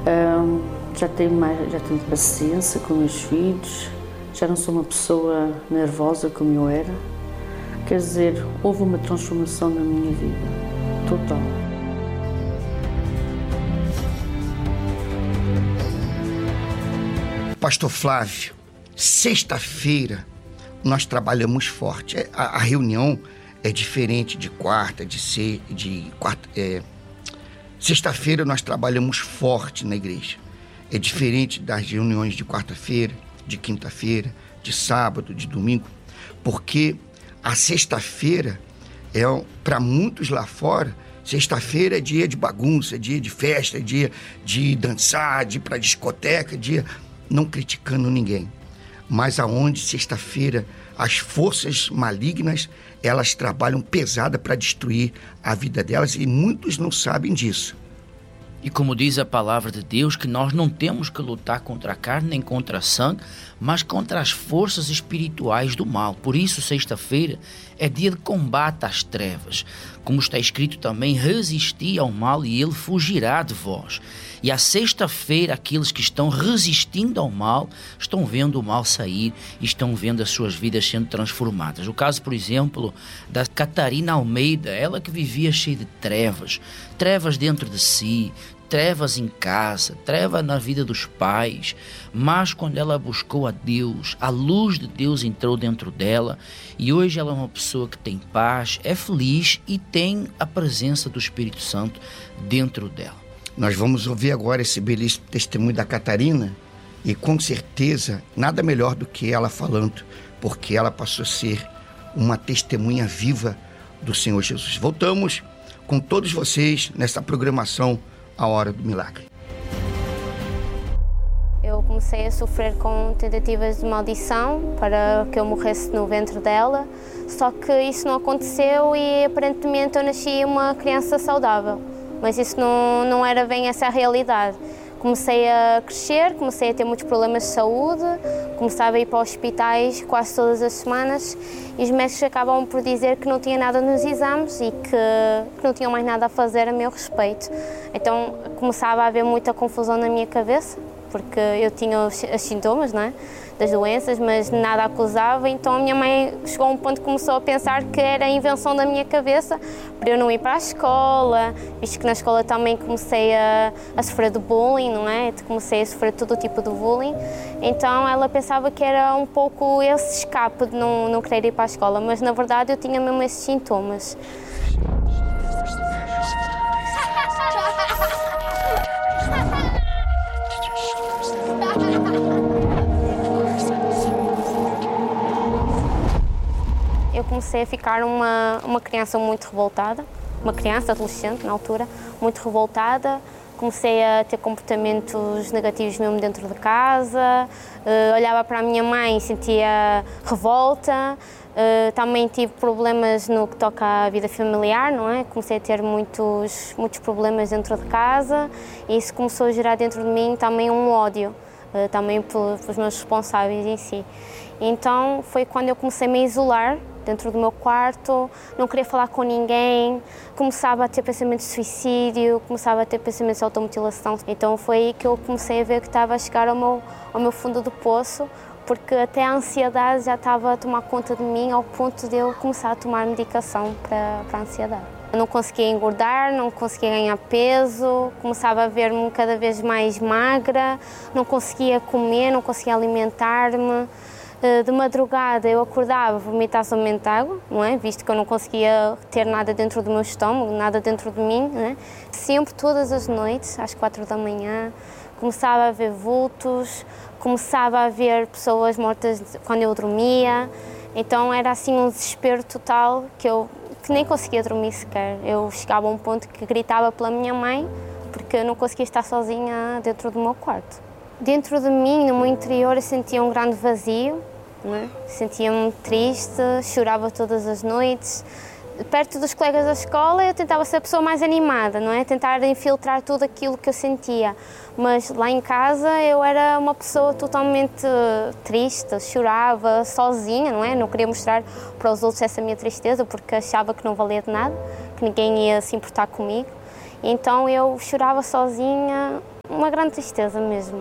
Já tenho paciência com meus filhos, já não sou uma pessoa nervosa como eu era. Quer dizer, houve uma transformação na minha vida, total. Pastor Flávio, sexta-feira nós trabalhamos forte. A reunião é diferente de quarta, sexta-feira nós trabalhamos forte na igreja. É diferente das reuniões de quarta-feira, de quinta-feira, de sábado, de domingo, porque a sexta-feira para muitos lá fora, sexta-feira é dia de bagunça, dia de festa, dia de dançar, de ir para discoteca, dia não criticando ninguém. Mas aonde sexta-feira as forças malignas, elas trabalham pesada para destruir a vida delas e muitos não sabem disso. E como diz a palavra de Deus, que nós não temos que lutar contra a carne nem contra a sangue, mas contra as forças espirituais do mal. Por isso, sexta-feira é dia de combate às trevas. Como está escrito também, resisti ao mal e ele fugirá de vós. E à sexta-feira, aqueles que estão resistindo ao mal, estão vendo o mal sair e estão vendo as suas vidas sendo transformadas. O caso, por exemplo, da Catarina Almeida, ela que vivia cheia de trevas dentro de si, trevas em casa, trevas na vida dos pais, mas quando ela buscou a Deus, a luz de Deus entrou dentro dela e hoje ela é uma pessoa que tem paz, é feliz e tem a presença do Espírito Santo dentro dela. Nós vamos ouvir agora esse belíssimo testemunho da Catarina e com certeza nada melhor do que ela falando, porque ela passou a ser uma testemunha viva do Senhor Jesus. Voltamos com todos vocês nessa programação A Hora do Milagre. Eu comecei a sofrer com tentativas de maldição para que eu morresse no ventre dela, só que isso não aconteceu e aparentemente eu nasci uma criança saudável, mas isso não era bem essa a realidade. Comecei a crescer, comecei a ter muitos problemas de saúde, começava a ir para hospitais quase todas as semanas e os médicos acabavam por dizer que não tinha nada nos exames e que não tinham mais nada a fazer a meu respeito. Então começava a haver muita confusão na minha cabeça, porque eu tinha os sintomas, não é, das doenças, mas nada acusava, então a minha mãe chegou a um ponto que começou a pensar que era a invenção da minha cabeça para eu não ir para a escola, visto que na escola também comecei a sofrer de bullying, não é? Comecei a sofrer todo o tipo de bullying, então ela pensava que era um pouco esse escape de não querer ir para a escola, mas na verdade eu tinha mesmo esses sintomas. Eu comecei a ficar uma criança muito revoltada, uma criança, adolescente na altura, muito revoltada. Comecei a ter comportamentos negativos mesmo dentro de casa, olhava para a minha mãe e sentia revolta. Também tive problemas no que toca à vida familiar, não é? Comecei a ter muitos problemas dentro de casa e isso começou a gerar dentro de mim também um ódio, também pelos meus responsáveis em si. Então foi quando eu comecei a me isolar dentro do meu quarto, não queria falar com ninguém, começava a ter pensamentos de suicídio, começava a ter pensamentos de automutilação. Então foi aí que eu comecei a ver que estava a chegar ao meu fundo do poço, porque até a ansiedade já estava a tomar conta de mim, ao ponto de eu começar a tomar medicação para a ansiedade. Eu não conseguia engordar, não conseguia ganhar peso, começava a ver-me cada vez mais magra, não conseguia comer, não conseguia alimentar-me. De madrugada eu acordava, vomitava somente água, não é? Visto que eu não conseguia ter nada dentro do meu estômago, nada dentro de mim, não é? Sempre, todas as noites, às 4 da manhã, começava a ver vultos, começava a ver pessoas mortas quando eu dormia, então era assim um desespero total que nem conseguia dormir sequer. Eu chegava a um ponto que gritava pela minha mãe, porque eu não conseguia estar sozinha dentro do meu quarto. Dentro de mim, no meu interior, eu sentia um grande vazio, né? Sentia-me triste, chorava todas as noites. Perto dos colegas da escola eu tentava ser a pessoa mais animada, não é? Tentar infiltrar tudo aquilo que eu sentia, mas lá em casa eu era uma pessoa totalmente triste, chorava sozinha, não é? Não queria mostrar para os outros essa minha tristeza porque achava que não valia de nada, que ninguém ia se importar comigo. Então eu chorava sozinha Uma grande tristeza mesmo.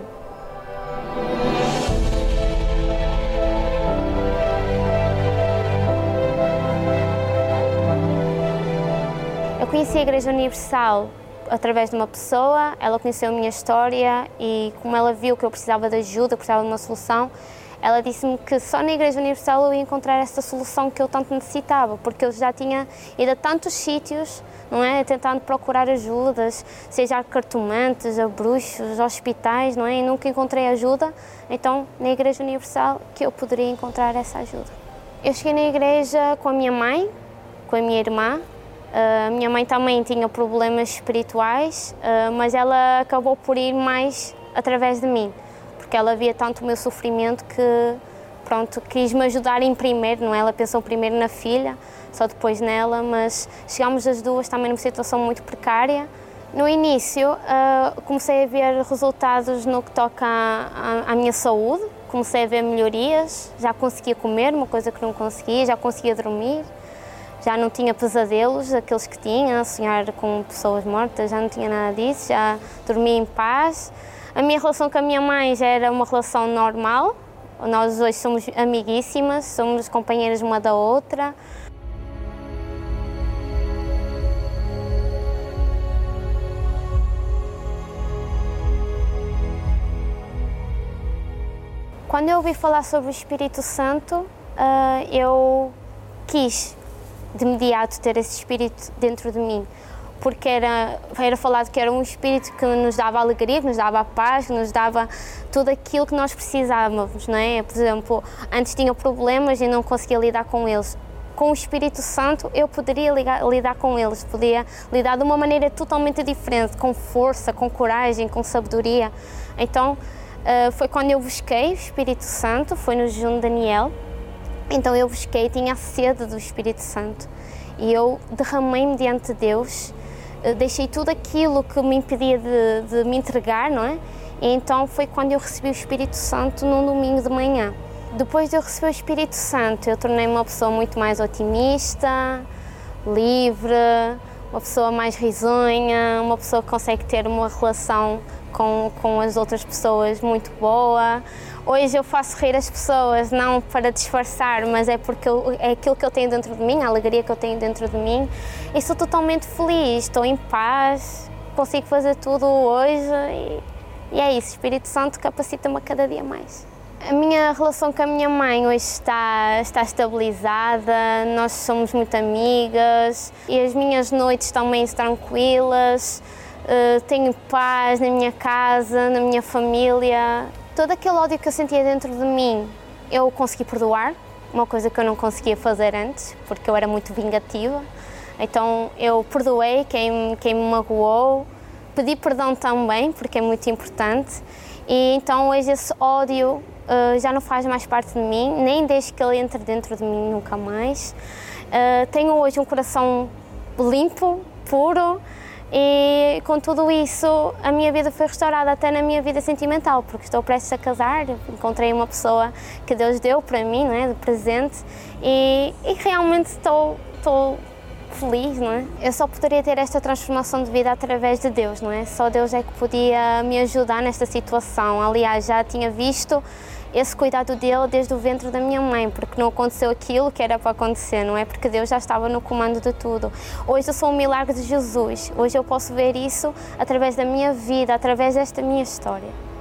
Eu conheci a Igreja Universal através de uma pessoa, ela conheceu a minha história e como ela viu que eu precisava de ajuda, precisava de uma solução, ela disse-me que só na Igreja Universal eu ia encontrar essa solução que eu tanto necessitava, porque eu já tinha ido a tantos sítios, não é, tentando procurar ajudas, seja a cartomantes, a bruxos, a hospitais, não é, e nunca encontrei ajuda, então na Igreja Universal que eu poderia encontrar essa ajuda. Eu cheguei na igreja com a minha mãe, com a minha irmã. A minha mãe também tinha problemas espirituais, mas ela acabou por ir mais através de mim, porque ela via tanto o meu sofrimento que, pronto, quis me ajudar em primeiro, não é? Ela pensou primeiro na filha, só depois nela, mas chegámos as duas também numa situação muito precária. No início, comecei a ver resultados no que toca à minha saúde, comecei a ver melhorias, já conseguia comer, uma coisa que não conseguia, já conseguia dormir. Já não tinha pesadelos, aqueles que tinha, sonhar com pessoas mortas, já não tinha nada disso, já dormia em paz. A minha relação com a minha mãe já era uma relação normal, nós hoje somos amiguíssimas, somos companheiras uma da outra. Quando eu ouvi falar sobre o Espírito Santo, eu quis de imediato ter esse espírito dentro de mim, porque era falado que era um espírito que nos dava alegria, que nos dava paz, que nos dava tudo aquilo que nós precisávamos, não é? Por exemplo, antes tinha problemas e não conseguia lidar com eles. Com o Espírito Santo eu poderia lidar com eles, podia lidar de uma maneira totalmente diferente, com força, com coragem, com sabedoria. Então foi quando eu busquei o Espírito Santo, foi no jejum de Daniel. Então eu busquei, tinha a sede do Espírito Santo e eu derramei-me diante de Deus, deixei tudo aquilo que me impedia de me entregar, não é? E então foi quando eu recebi o Espírito Santo num domingo de manhã. Depois de eu receber o Espírito Santo, eu tornei-me uma pessoa muito mais otimista, livre, uma pessoa mais risonha, uma pessoa que consegue ter uma relação com as outras pessoas muito boa. Hoje eu faço rir as pessoas, não para disfarçar, mas é porque é aquilo que eu tenho dentro de mim, a alegria que eu tenho dentro de mim. E sou totalmente feliz, estou em paz, consigo fazer tudo hoje e é isso, o Espírito Santo capacita-me a cada dia mais. A minha relação com a minha mãe hoje está estabilizada, nós somos muito amigas e as minhas noites também tranquilas, tenho paz na minha casa, na minha família. Todo aquele ódio que eu sentia dentro de mim, eu consegui perdoar, uma coisa que eu não conseguia fazer antes, porque eu era muito vingativa. Então eu perdoei quem me magoou, pedi perdão também, porque é muito importante. E então hoje esse ódio já não faz mais parte de mim, nem desde que ele entre dentro de mim, nunca mais. Tenho hoje um coração limpo, puro. E com tudo isso, a minha vida foi restaurada até na minha vida sentimental, porque estou prestes a casar, encontrei uma pessoa que Deus deu para mim, não é, de presente, e realmente estou feliz, não é? Eu só poderia ter esta transformação de vida através de Deus, não é? Só Deus é que podia me ajudar nesta situação. Aliás, já tinha visto esse cuidado dele desde o ventre da minha mãe, porque não aconteceu aquilo que era para acontecer, não é? Porque Deus já estava no comando de tudo. Hoje eu sou um milagre de Jesus, hoje eu posso ver isso através da minha vida, através desta minha história.